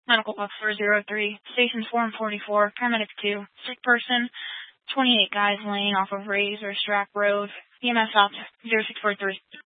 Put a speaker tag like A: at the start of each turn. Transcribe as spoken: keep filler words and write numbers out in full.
A: Medical Box four zero three, Stations four and forty-four, Paramedic two, sick person, twenty-eight guys laying off of Razor Strap Road, E M S out zero six four three.